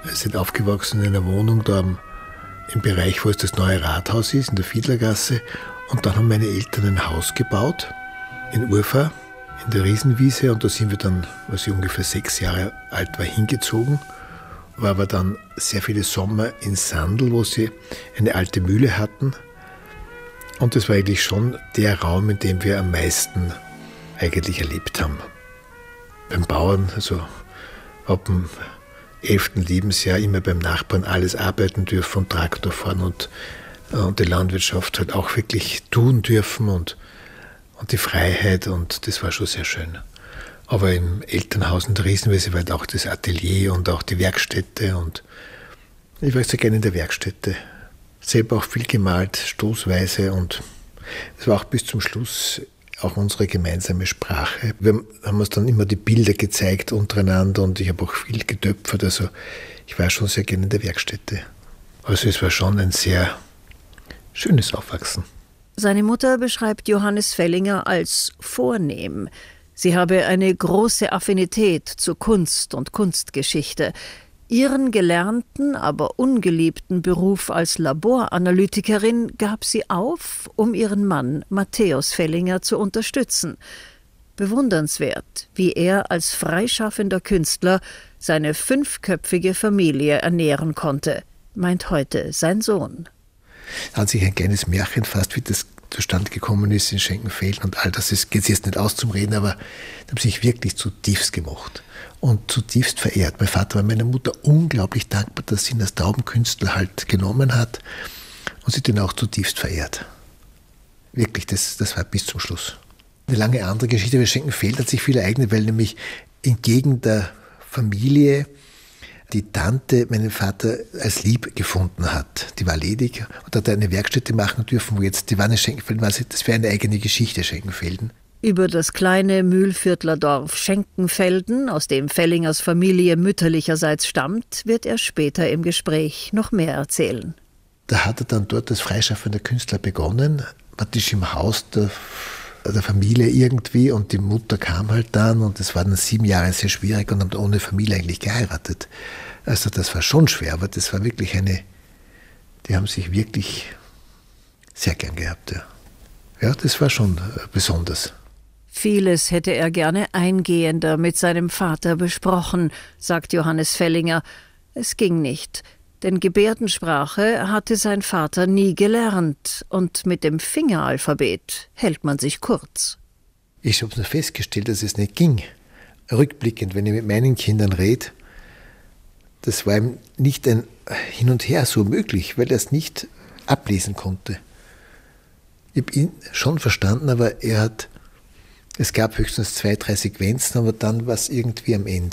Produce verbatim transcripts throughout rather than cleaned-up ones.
Wir sind aufgewachsen in einer Wohnung da im, im Bereich, wo es das neue Rathaus ist, in der Fiedlergasse. Und dann haben meine Eltern ein Haus gebaut in Urfa, in der Riesenwiese. Und da sind wir dann, als ich ungefähr sechs Jahre alt war, hingezogen. War aber dann sehr viele Sommer in Sandl, wo sie eine alte Mühle hatten. Und das war eigentlich schon der Raum, in dem wir am meisten eigentlich erlebt haben. Beim Bauern, also ab dem elften Lebensjahr immer beim Nachbarn alles arbeiten dürfen und Traktor fahren und, und die Landwirtschaft halt auch wirklich tun dürfen und, und die Freiheit, und das war schon sehr schön. Aber im Elternhaus in der Riesenwiese war halt auch das Atelier und auch die Werkstätte, und ich war sehr gerne in der Werkstätte. Selber auch viel gemalt, stoßweise, und es war auch bis zum Schluss auch unsere gemeinsame Sprache. Wir haben uns dann immer die Bilder gezeigt untereinander, und ich habe auch viel getöpfert, also ich war schon sehr gerne in der Werkstätte. Also es war schon ein sehr schönes Aufwachsen. Seine Mutter beschreibt Johannes Fellinger als vornehm. Sie habe eine große Affinität zu Kunst und Kunstgeschichte. Ihren gelernten, aber ungeliebten Beruf als Laboranalytikerin gab sie auf, um ihren Mann Matthäus Fellinger zu unterstützen. Bewundernswert, wie er als freischaffender Künstler seine fünfköpfige Familie ernähren konnte, meint heute sein Sohn. Da hat sich ein kleines Märchen fast, wie das zustande gekommen ist in Schenkenfelden und all das. Es geht jetzt nicht aus zum Reden, aber die haben sich wirklich zutiefst gemocht und zutiefst verehrt. Mein Vater war meiner Mutter unglaublich dankbar, dass sie ihn als Taubenkünstler halt genommen hat, und sie hat ihn auch zutiefst verehrt. Wirklich, das, das war bis zum Schluss. Eine lange andere Geschichte über Schenkenfelden hat sich viel ereignet, weil nämlich entgegen der Familie die Tante meinen Vater als lieb gefunden hat. Die war ledig und hat eine Werkstätte machen dürfen, wo jetzt die Wanne Schenkenfelden war. Das wäre eine eigene Geschichte, Schenkenfelden. Über das kleine Mühlviertler Dorf Schenkenfelden, aus dem Fellingers Familie mütterlicherseits stammt, wird er später im Gespräch noch mehr erzählen. Da hat er dann dort als freischaffender Künstler begonnen, praktisch im Haus der, der Familie irgendwie, und die Mutter kam halt dann, und es war dann sieben Jahre sehr schwierig und haben ohne Familie eigentlich geheiratet. Also das war schon schwer, aber das war wirklich eine, die haben sich wirklich sehr gern gehabt. Ja, ja, das war schon besonders. Vieles hätte er gerne eingehender mit seinem Vater besprochen, sagt Johannes Fellinger. Es ging nicht, denn Gebärdensprache hatte sein Vater nie gelernt, und mit dem Fingeralphabet hält man sich kurz. Ich habe nur festgestellt, dass es nicht ging. Rückblickend, wenn ich mit meinen Kindern rede, das war ihm nicht ein Hin und Her so möglich, weil er es nicht ablesen konnte. Ich habe ihn schon verstanden, aber er hat, es gab höchstens zwei, drei Sequenzen, aber dann war es irgendwie am Ende.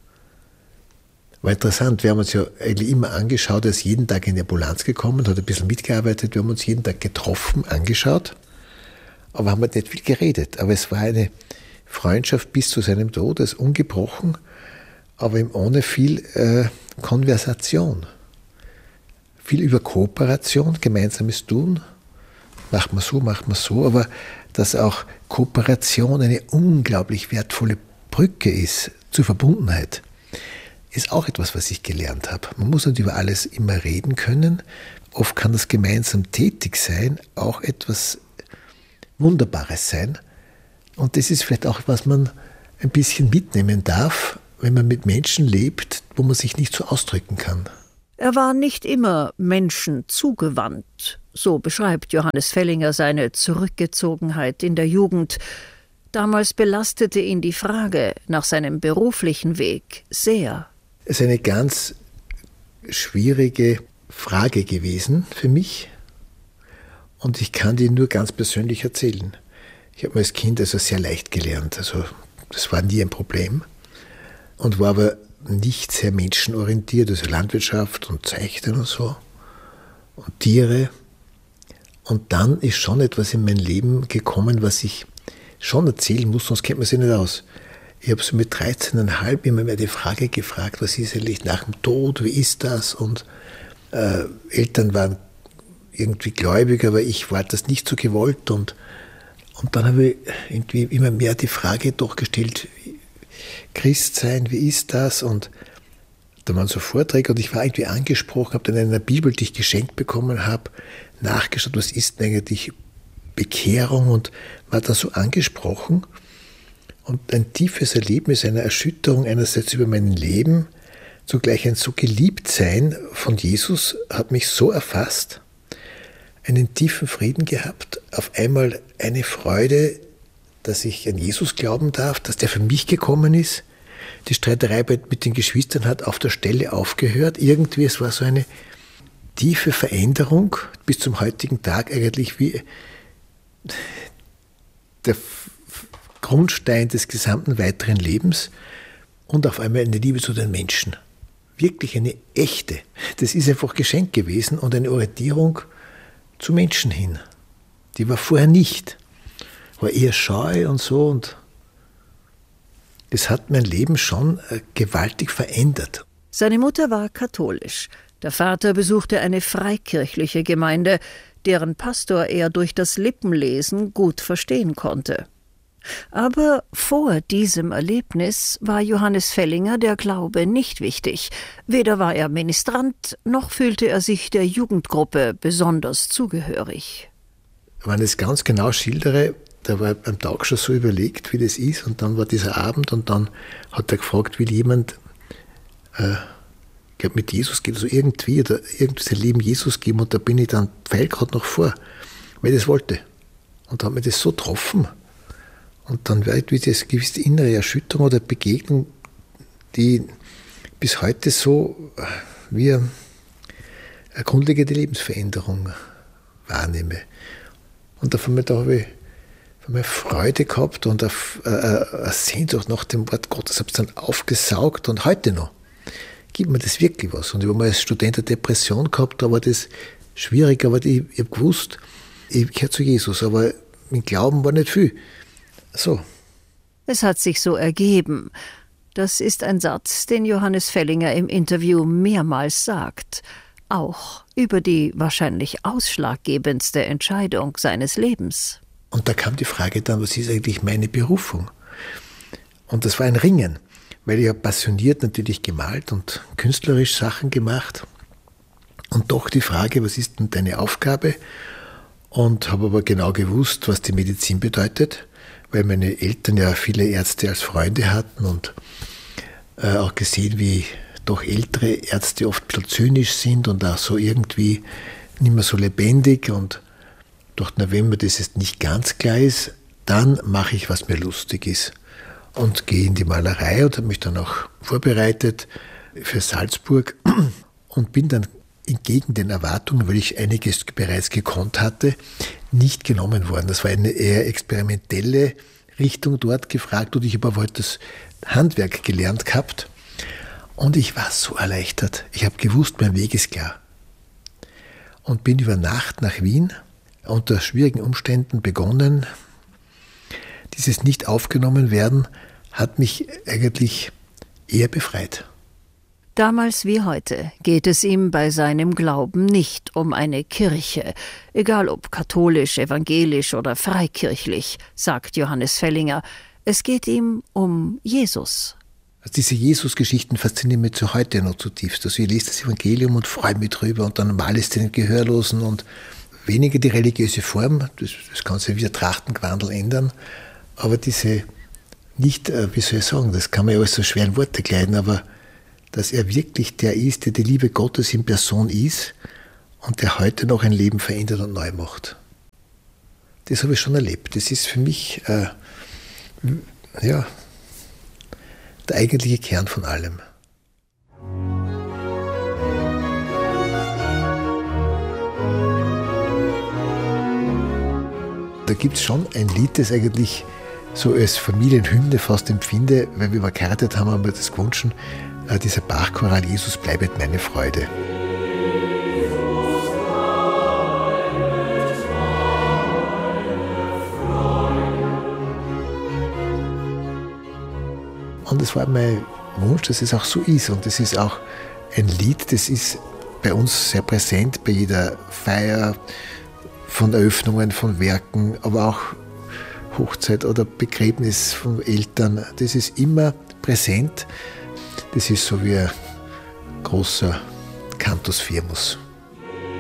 War interessant, wir haben uns ja eigentlich immer angeschaut, er ist jeden Tag in die Ambulanz gekommen, hat ein bisschen mitgearbeitet, wir haben uns jeden Tag getroffen, angeschaut, aber haben halt nicht viel geredet. Aber es war eine Freundschaft bis zu seinem Tod, ist ungebrochen, aber eben ohne viel äh, Konversation. Viel über Kooperation, gemeinsames Tun, macht man so, macht man so, aber dass auch Kooperation eine unglaublich wertvolle Brücke ist zur Verbundenheit, ist auch etwas, was ich gelernt habe. Man muss nicht über alles immer reden können. Oft kann das gemeinsam tätig sein auch etwas Wunderbares sein. Und das ist vielleicht auch, was man ein bisschen mitnehmen darf, wenn man mit Menschen lebt, wo man sich nicht so ausdrücken kann. Er war nicht immer Menschen zugewandt. So beschreibt Johannes Fellinger seine Zurückgezogenheit in der Jugend. Damals belastete ihn die Frage nach seinem beruflichen Weg sehr. Es ist eine ganz schwierige Frage gewesen für mich, und ich kann die nur ganz persönlich erzählen. Ich habe als Kind also sehr leicht gelernt, also das war nie ein Problem, und war aber nicht sehr menschenorientiert, also Landwirtschaft und Zeichnen und so und Tiere. Und dann ist schon etwas in mein Leben gekommen, was ich schon erzählen muss, sonst kennt man sich nicht aus. Ich habe so mit dreizehn Komma fünf immer mehr die Frage gefragt, was ist eigentlich nach dem Tod, wie ist das? Und äh, Eltern waren irgendwie gläubig, aber ich war das nicht so gewollt. Und, und dann habe ich irgendwie immer mehr die Frage doch gestellt, Christsein, wie ist das? Und Da waren so Vorträge und ich war irgendwie angesprochen, habe dann in einer Bibel, die ich geschenkt bekommen habe, nachgeschaut, was ist denn eigentlich Bekehrung, und war da so angesprochen. Und ein tiefes Erlebnis einer Erschütterung einerseits über mein Leben, zugleich ein so Geliebtsein von Jesus hat mich so erfasst, einen tiefen Frieden gehabt, auf einmal eine Freude, dass ich an Jesus glauben darf, dass der für mich gekommen ist. Die Streiterei mit den Geschwistern hat auf der Stelle aufgehört. Irgendwie, es war so eine tiefe Veränderung bis zum heutigen Tag, eigentlich wie der Grundstein des gesamten weiteren Lebens, und auf einmal eine Liebe zu den Menschen. Wirklich eine echte. Das ist einfach Geschenk gewesen und eine Orientierung zu Menschen hin. Die war vorher nicht. War eher scheu und so, und das hat mein Leben schon gewaltig verändert. Seine Mutter war katholisch. Der Vater besuchte eine freikirchliche Gemeinde, deren Pastor er durch das Lippenlesen gut verstehen konnte. Aber vor diesem Erlebnis war Johannes Fellinger der Glaube nicht wichtig. Weder war er Ministrant, noch fühlte er sich der Jugendgruppe besonders zugehörig. Wenn ich es ganz genau schildere, da war am Tag schon so überlegt, wie das ist, und dann war dieser Abend, und dann hat er gefragt, will jemand äh, ich glaube, mit Jesus geht, also irgendwie, oder irgendwie sein Leben Jesus geben, und da bin ich dann, pfeil gerade noch vor, weil ich das wollte. Und da hat mir das so getroffen. Und dann war irgendwie das gewisse innere Erschütterung oder Begegnung, die bis heute so wie eine grundlegende Lebensveränderung wahrnehme. Und da, da habe ich eine Freude gehabt und eine, eine Sehnsucht nach dem Wort Gottes, habe es dann aufgesaugt, und heute noch gibt mir das wirklich was. Und ich habe mal als Student eine Depression gehabt, da war das schwierig, aber ich, ich habe gewusst, ich gehöre zu Jesus, aber mein Glauben war nicht viel. So. Es hat sich so ergeben. Das ist ein Satz, den Johannes Fellinger im Interview mehrmals sagt. Auch über die wahrscheinlich ausschlaggebendste Entscheidung seines Lebens. Und da kam die Frage dann, was ist eigentlich meine Berufung? Und das war ein Ringen, weil ich habe passioniert natürlich gemalt und künstlerisch Sachen gemacht. Und doch die Frage, was ist denn deine Aufgabe? Und habe aber genau gewusst, was die Medizin bedeutet, weil meine Eltern ja viele Ärzte als Freunde hatten und äh, auch gesehen, wie doch ältere Ärzte oft ein bisschen zynisch sind und auch so irgendwie nicht mehr so lebendig, und dachte, na, wenn mir das jetzt nicht ganz klar ist, dann mache ich, was mir lustig ist, und gehe in die Malerei und habe mich dann auch vorbereitet für Salzburg und bin dann entgegen den Erwartungen, weil ich einiges bereits gekonnt hatte, nicht genommen worden. Das war eine eher experimentelle Richtung dort gefragt, und ich habe aber heute das Handwerk gelernt gehabt, und ich war so erleichtert. Ich habe gewusst, mein Weg ist klar. Und bin über Nacht nach Wien, unter schwierigen Umständen begonnen. Dieses nicht aufgenommen werden hat mich eigentlich eher befreit. Damals wie heute geht es ihm bei seinem Glauben nicht um eine Kirche, egal ob katholisch, evangelisch oder freikirchlich, sagt Johannes Fellinger. Es geht ihm um Jesus. Also diese Jesus-Geschichten faszinieren mich zu heute noch zutiefst. Also ich lese das Evangelium und freue mich drüber, und dann mal es den Gehörlosen, und weniger die religiöse Form, das, das kann sich wieder Trachtengewandel ändern, aber diese nicht, wie soll ich sagen, das kann man ja alles so schwer in Worte kleiden, aber dass er wirklich der ist, der die Liebe Gottes in Person ist und der heute noch ein Leben verändert und neu macht. Das habe ich schon erlebt. Das ist für mich äh, ja, der eigentliche Kern von allem. Da gibt es schon ein Lied, das eigentlich so als Familienhymne fast empfinde, weil wir geheiratet haben, haben wir das gewünscht, äh, dieser Bachchoral Jesus bleibet meine Freude. Und es war mein Wunsch, dass es auch so ist. Und das ist auch ein Lied, das ist bei uns sehr präsent, bei jeder Feier, von Eröffnungen, von Werken, aber auch Hochzeit oder Begräbnis von Eltern. Das ist immer präsent. Das ist so wie großer Cantus firmus.